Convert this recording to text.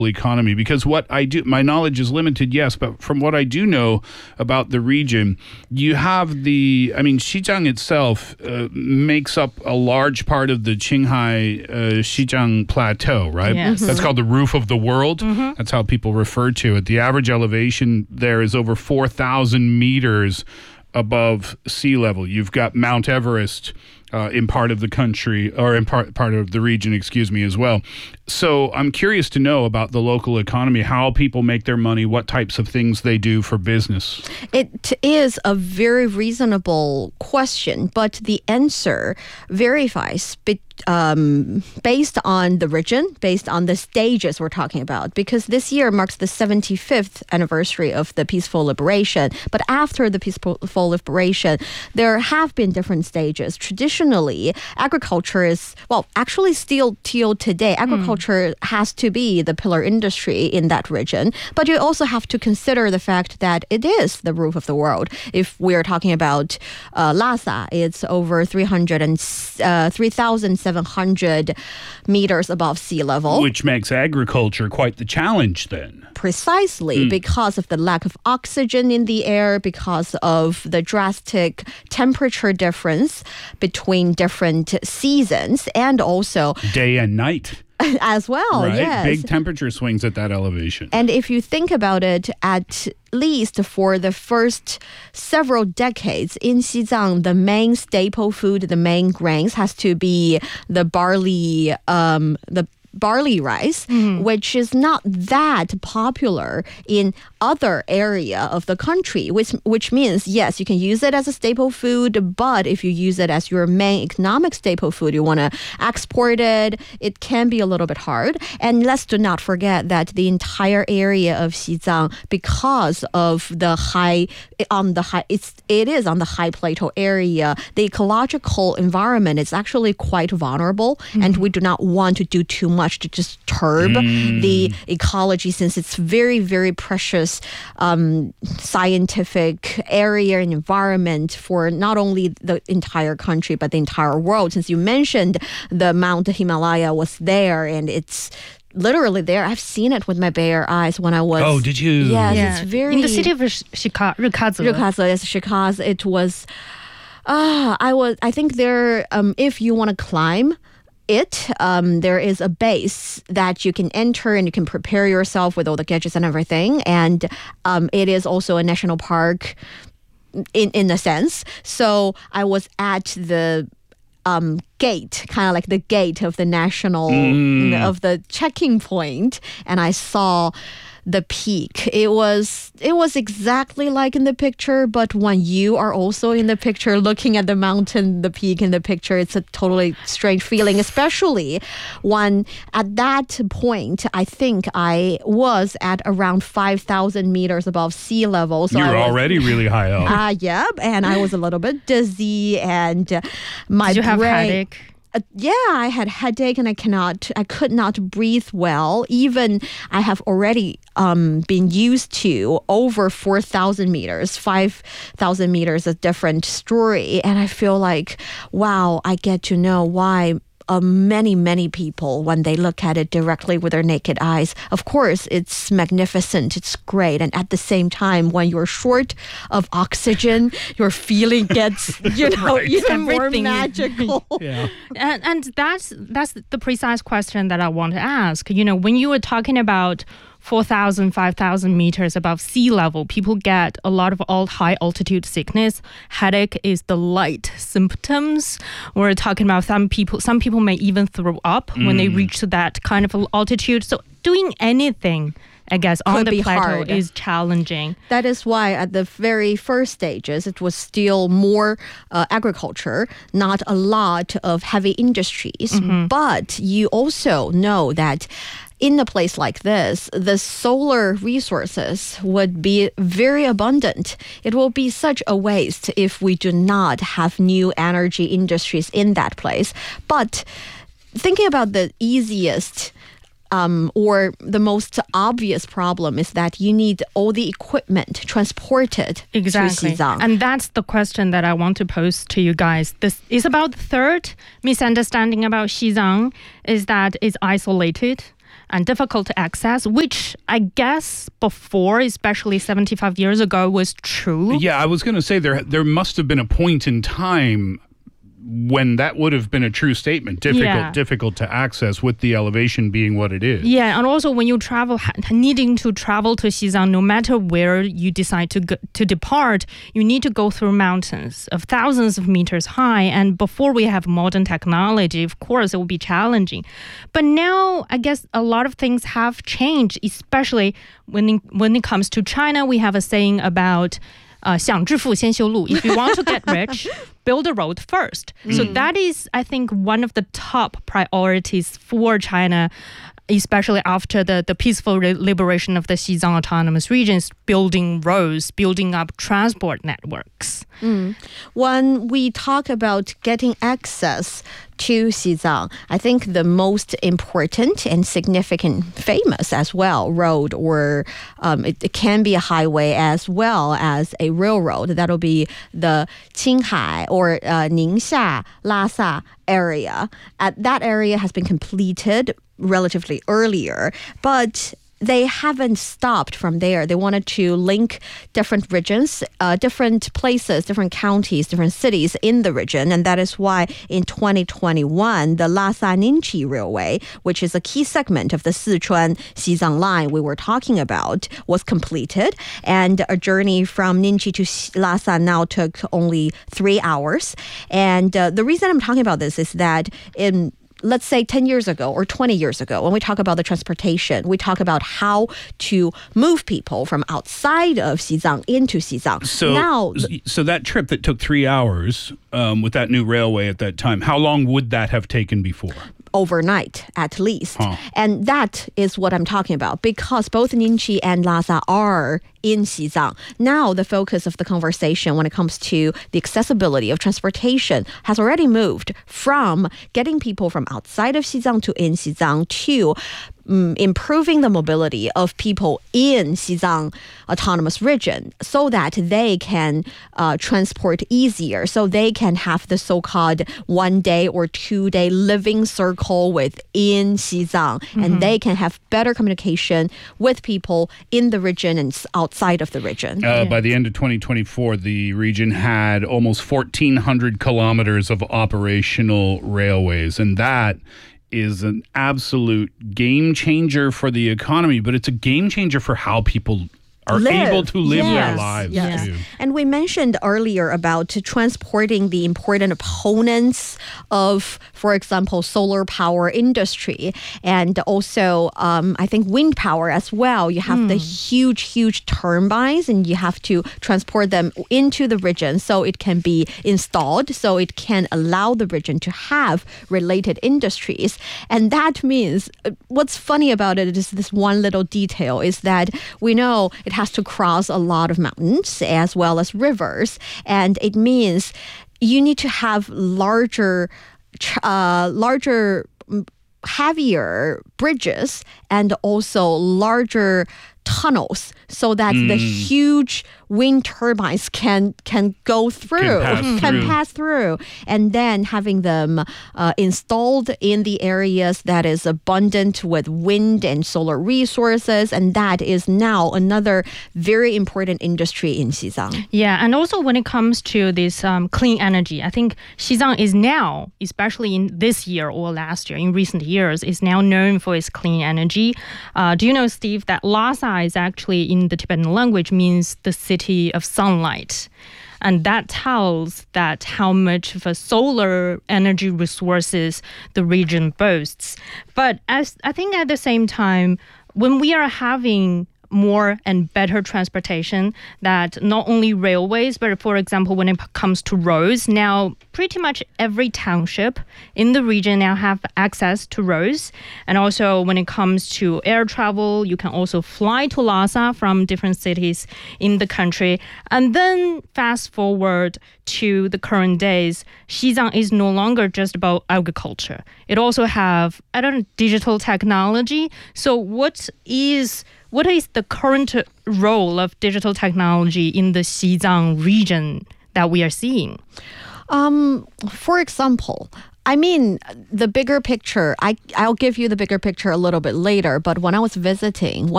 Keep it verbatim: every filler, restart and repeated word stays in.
economy, because what I do, my knowledge is limited, yes, but from what I do know about the region, you have the, I mean, Xizang itself uh, makes up a large part of the Qinghai uh, Xizang Plateau, right? Yes. That's called the roof of the world. Mm-hmm. That's how people refer to it. The average elevation there is over four thousand meters above sea level. You've got Mount Everest uh, in part of the country, or in part part of the region, excuse me, as well. So I'm curious to know about the local economy, how people make their money, what types of things they do for business. It is a very reasonable question, but the answer verifies be- um, based on the region, based on the stages we're talking about, because this year marks the seventy-fifth anniversary of the peaceful liberation. But after the peaceful liberation, there have been different stages. Traditionally, agriculture is, well, actually still till today, agriculture mm. has to be the pillar industry in that region. But you also have to consider the fact that it is the roof of the world. If we're talking about uh, Lhasa, it's over three hundred and uh, three thousand seven hundred meters above sea level. Which makes agriculture quite the challenge then. Precisely, mm. because of the lack of oxygen in the air, because of the drastic temperature difference between different seasons, and also day and night. As well, right? Yes. Big temperature swings at that elevation. And if you think about it, at least for the first several decades in Xizang, the main staple food, the main grains has to be the barley, um, the barley rice, mm. which is not that popular in other area of the country, which which means, yes, you can use it as a staple food, but if you use it as your main economic staple food, you want to export it, it can be a little bit hard. And let's do not forget that the entire area of Xizang, because of the high, on the high, it's, it is on the high plateau area, the ecological environment is actually quite vulnerable, mm. and we do not want to do too much to disturb mm. the ecology, since it's very, very precious um, scientific area and environment for not only the entire country, but the entire world. Since you mentioned the Mount Himalaya was there, and it's literally there. I've seen it with my bare eyes when I was... Oh, did you? Yes, yeah. it's very... In the city of Shika, Rikazi. Rikazi, yes, Shikaz. It was... Ah, uh, I was. I think there, um, if you want to climb it, um, there is a base that you can enter, and you can prepare yourself with all the gadgets and everything. And um, it is also a national park in, in a sense. So I was at the um, gate, kind of like the gate of the national, mm. of the checking point. And I saw the peak. It was it was exactly like in the picture, but when you are also in the picture looking at the mountain, the peak in the picture, it's a totally strange feeling, especially when at that point, I think I was at around five thousand meters above sea level. So you were was, already really high up. Uh, yeah, and I was a little bit dizzy, and uh, my Did you have brain, headache? Uh, yeah, I had headache, and I cannot, I could not breathe well. Even I have already um, been used to over four thousand meters, five thousand meters, a different story. And I feel like, wow, I get to know why Uh, many, many people, when they look at it directly with their naked eyes, of course, it's magnificent, it's great. And at the same time, when you're short of oxygen, your feeling gets, you know, right. even Everything. more magical. Yeah. And, and that's that's the precise question that I want to ask. You know, when you were talking about four thousand, five thousand meters above sea level, people get a lot of all high altitude sickness. Headache is the light symptoms. We're talking about some people, some people may even throw up mm. when they reach that kind of altitude. So doing anything, I guess, on Could the be plateau hard. is challenging. That is why at the very first stages, it was still more uh, agriculture, not a lot of heavy industries. Mm-hmm. But you also know that in a place like this, the solar resources would be very abundant. It will be such a waste if we do not have new energy industries in that place. But thinking about the easiest Um, or the most obvious problem is that you need all the equipment transported exactly. to Xizang. And that's the question that I want to pose to you guys. This is about the third misunderstanding about Xizang, is that it's isolated. and difficult to access, which I guess before, especially seventy-five years ago, was true. Yeah, I was going to say there there must have been a point in time when that would have been a true statement. Difficult, Yeah. difficult to access with the elevation being what it is. Yeah, and also when you travel, ha- needing to travel to Xizang, no matter where you decide to go, to depart, you need to go through mountains of thousands of meters high. And before we have modern technology, of course, it will be challenging. But now, I guess a lot of things have changed, especially when it, when it comes to China. We have a saying about Uh, 想致富先修路. If you want to get rich, build a road first. So that is, I think, one of the top priorities for China, especially after the, the peaceful re- liberation of the Xizang Autonomous Regions, building roads, building up transport networks. Mm. When we talk about getting access to Xizang, I think the most important and significant, famous as well, road, or um, it, it can be a highway as well as a railroad. That'll be the Qinghai or uh, Ningxia, Lhasa area. Uh, that area has been completed relatively earlier, but they haven't stopped from there. They wanted to link different regions, uh, different places, different counties, different cities in the region. And that is why in twenty twenty-one, the Lhasa-Ningxi Railway, which is a key segment of the Sichuan-Xizang line we were talking about, was completed. And a journey from Ningxi to Lhasa now took only three hours. And uh, the reason I'm talking about this is that in let's say ten years ago or twenty years ago, when we talk about the transportation, we talk about how to move people from outside of Xizang into Xizang. So, now, so that trip that took three hours um, with that new railway at that time, how long would that have taken before? Overnight, at least. Huh. And that is what I'm talking about, because both Ningxi and Lhasa are in Xizang. Now, the focus of the conversation when it comes to the accessibility of transportation has already moved from getting people from outside of Xizang to in Xizang to um, improving the mobility of people in Xizang Autonomous Region so that they can uh, transport easier, so they can have the so-called one-day or two-day living circle within Xizang, mm-hmm. and they can have better communication with people in the region and outside of the region. Uh, Yeah. By the end of twenty twenty-four, the region had almost fourteen hundred kilometers of operational railways, and that is an absolute game changer for the economy, but it's a game changer for how people are Live. able to live Yes. their lives Yes. too. And we mentioned earlier about transporting the important components of, for example, solar power industry, and also um, I think wind power as well. You have the huge, huge turbines, and you have to transport them into the region so it can be installed, so it can allow the region to have related industries. And that means, uh, what's funny about it is this one little detail is that we know it has to cross a lot of mountains as well as rivers, and it means you need to have larger uh, larger heavier bridges and also larger tunnels so that the huge wind turbines can can go through, Can pass can through. pass through, and then having them uh, installed in the areas that is abundant with wind and solar resources, and that is now another very important industry in Xizang. Yeah, and also when it comes to this um, clean energy, I think Xizang is now, especially in this year or last year, in recent years, is now known for its clean energy. Uh, do you know, Steve, that Lhasa is actually in the Tibetan language means the city of sunlight. And that tells that how much of a solar energy resources the region boasts. But as I think at the same time, when we are having more and better transportation, that not only railways, but for example, when it comes to roads, now pretty much every township in the region now have access to roads. And also when it comes to air travel, you can also fly to Lhasa from different cities in the country. And then fast forward to the current days, Xizang is no longer just about agriculture. It also have, I don't know, digital technology. So what is What is the current role of digital technology in the Xizang region that we are seeing? Um, for example, I mean, the bigger picture, I, I'll give you the bigger picture a little bit later, but when I was visiting,